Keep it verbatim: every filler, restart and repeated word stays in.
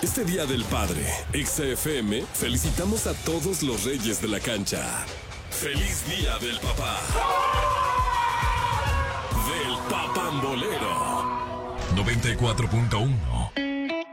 Este Día del Padre, Exa F M, felicitamos a todos los reyes de la cancha. ¡Feliz Día del Papá! Del Papambolero. noventa y cuatro punto uno